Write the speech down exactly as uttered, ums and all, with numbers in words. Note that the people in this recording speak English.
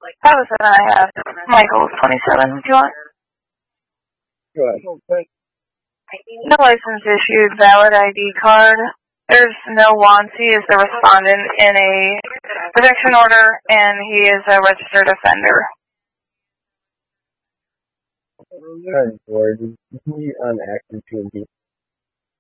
That was what I have. Michael, twenty-seven. Do you want? Go ahead. No license issued, valid I D card. There's no wants. He is the respondent in a protection order, and he is a registered offender. Alright, Lord. Is he on active T M D?